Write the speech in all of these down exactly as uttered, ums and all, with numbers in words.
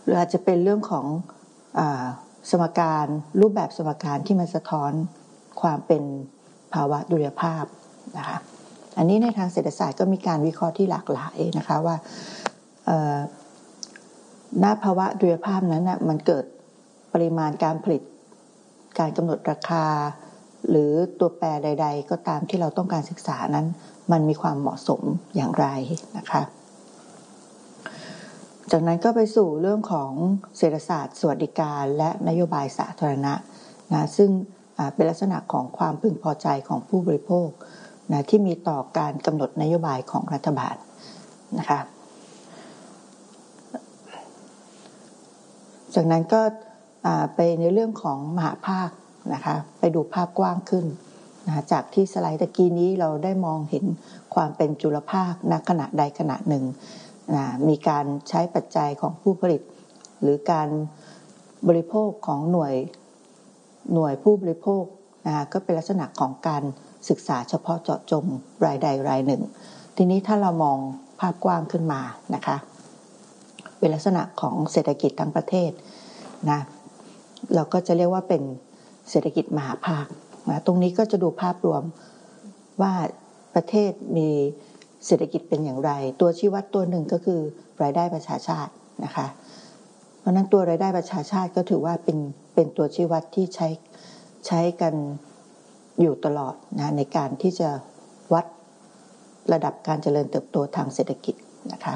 รืออาจจะเป็นเรื่องของอ่าสมการรูปแบบสมการที่มันสะท้อนความเป็นภาวะดุลยภาพนะคะอันนี้ในทางเศรษฐศาสตร์ก็มีการวิเคราะห์ที่หลากหลายนะคะว่าณภาวะดุลยภาพนั้นนะมันเกิดปริมาณการผลิตการกำหนดราคาหรือตัวแปรใดๆก็ตามที่เราต้องการศึกษานั้นมันมีความเหมาะสมอย่างไรนะคะจากนั้นก็ไปสู่เรื่องของเศรษฐศาสตร์สวัสดิการและนโยบายสาธารณะนะซึ่งเป็นลักษณะของความพึงพอใจของผู้บริโภคนะที่มีต่อการกำหนดนโยบายของรัฐบาลนะคะจากนั้นก็ไปในเรื่องของมหาภาคนะคะไปดูภาพกว้างขึ้นนะจากที่สไลด์ตะกี้นี้เราได้มองเห็นความเป็นจุลภาคณขณะใดขณะหนึ่งนะมีการใช้ปัจจัยของผู้ผลิตหรือการบริโภคของหน่วยหน่วยผู้บริโภคนะก็เป็นลักษณะของการศึกษาเฉพาะเจาะจงรายใดรายหนึ่งทีนี้ถ้าเรามองภาพกว้างขึ้นมานะคะเป็นลักษณะของเศรษฐกิจทั้งประเทศนะเราก็จะเรียกว่าเป็นเศรษฐกิจมหาภาคนะตรงนี้ก็จะดูภาพรวมว่าประเทศมีเศรษฐกิจเป็นอย่างไรตัวชี้วัดตัวหนึ่งก็คือรายได้ประชาชาตินะคะเพราะนั้นตัวรายได้ประชาชาติก็ถือว่าเป็นเป็นตัวชี้วัดที่ใช้ใช้กันอยู่ตลอดนะในการที่จะวัดระดับการเจริญเติบโตทางเศรษฐกิจนะคะ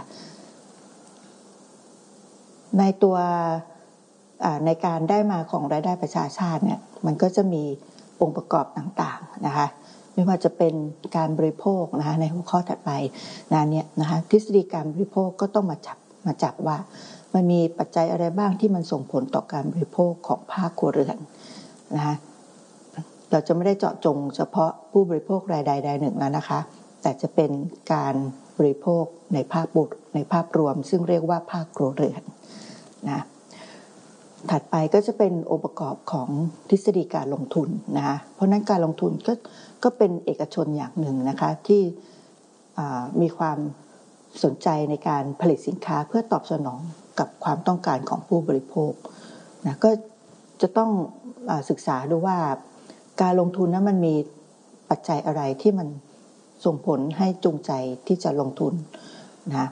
ในตัวในการได้มาของรายได้ประชาชาติเนี่ยมันก็จะมีองค์ประกอบต่างๆนะคะไม่ว่าจะเป็นการบริโภคนะคะในหัวข้อถัดไปนะเนี่ยนะคะทฤษฎีการบริโภคก็ต้องมาจับมาจับว่ามันมีปัจจัยอะไรบ้างที่มันส่งผลต่อการบริโภคของภาคครัวเรือนนะคะเราจะไม่ได้เจาะจงเฉพาะผู้บริโภครายใดรายหนึ่งแล้วนะคะแต่จะเป็นการบริโภคในภาพบุตรในภาพรวมซึ่งเรียกว่าภาคครัวเรือนนะถัดไปก็จะเป็นองค์ประกอบของทฤษฎีการลงทุนนะคะเพราะนั้นการลงทุนก็ก็เป็นเอกชนอย่างหนึ่งนะคะที่มีความสนใจในการผลิตสินค้าเพื่อตอบสนองกับความต้องการของผู้บริโภคนะก็จะต้องศึกษาดูว่าการลงทุนนั้นมันมีปัจจัยอะไรที่มันส่งผลให้จูงใจที่จะลงทุนนะ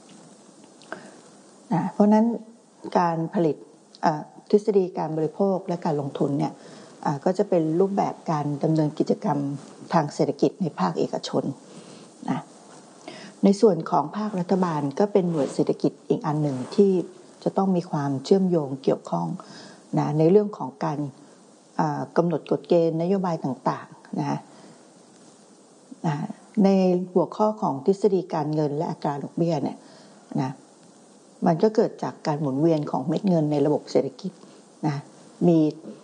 นะเพราะนั้นการผลิตทฤษฎีการบริโภคและการลงทุนเนี่ยก็จะเป็นรูปแบบการดำเนินกิจกรรมทางเศรษฐกิจในภาคเอกชนนะในส่วนของภาครัฐบาลก็เป็นหน่วยเศรษฐกิจอีกอันหนึ่งที่จะต้องมีความเชื่อมโยงเกี่ยวข้องนะในเรื่องของการกำหนดกฎเกณฑ์นโยบายต่างๆนะนะในหัวข้อของทฤษฎีการเงินและอัตราดอกเบี้ยเนี่ยนะมันก็เกิดจากการหมุนเวียนของเม็ดเงินในระบบเศรษฐกิจนะมี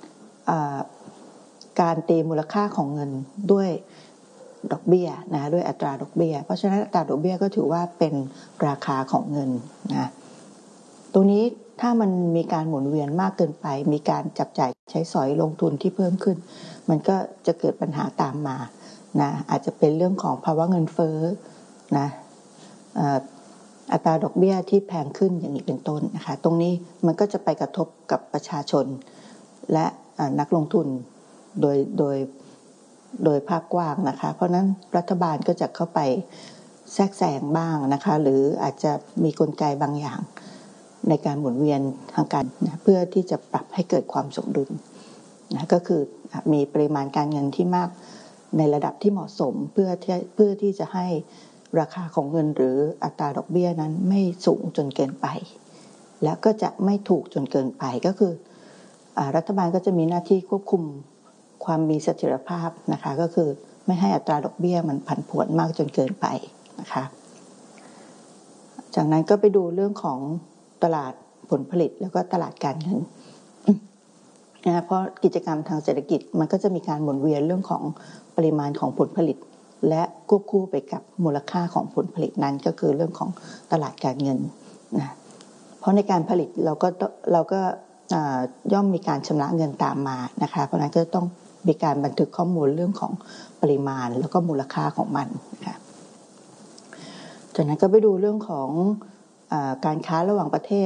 การตีมูลค่าของเงินด้วยดอกเบี้ยนะด้วยอัตราดอกเบี้ยเพราะฉะนั้นอัตราดอกเบี้ยก็ถือว่าเป็นราคาของเงินนะตรงนี้ถ้ามันมีการหมุนเวียนมากเกินไปมีการจับจ่ายใช้สอยลงทุนที่เพิ่มขึ้นมันก็จะเกิดปัญหาตามมานะอาจจะเป็นเรื่องของภาวะเงินเฟ้อนะอัตราดอกเบี้ยที่แพงขึ้นอย่างนี้เป็นต้นนะคะตรงนี้มันก็จะไปกระทบกับประชาชนและนักลงทุนโดยโดยโดยภาพกว้างนะคะเพราะนั้นรัฐบาลก็จะเข้าไปแทรกแซงบ้างนะคะหรืออาจจะมีกลไกบางอย่างในการหมุนเวียนทางการนะเพื่อที่จะปรับให้เกิดความสมดุลนะก็คือมีปริมาณการเงินที่มากในระดับที่เหมาะสมเพื่อที่เพื่อที่จะให้ราคาของเงินหรืออัตราดอกเบี้ยนั้นไม่สูงจนเกินไปและก็จะไม่ถูกจนเกินไปก็คือรัฐบาลก็จะมีหน้าที่ควบคุมความมีเสถียรภาพนะคะก็คือไม่ให้อัตราดอกเบี้ยมันผันผวนมากจนเกินไปนะคะจากนั้นก็ไปดูเรื่องของตลาดผลผลิตแล้วก็ตลาดการเงินนะเพราะกิจกรรมทางเศรษฐกิจมันก็จะมีการหมุนเวียนเรื่องของปริมาณของผลผลิตและควบคู่ไปกับมูลค่าของผลผลิตนั้นก็คือเรื่องของตลาดการเงินนะเพราะในการผลิตเราก็เราก็ย่อมมีการชำระเงินตามมานะคะเพราะนั้นก็ต้องมีการบันทึกข้อมูลเรื่องของปริมาณแล้วก็มูลค่าของมันนะคะจากนั้นก็ไปดูเรื่องของการค้าระหว่างประเทศ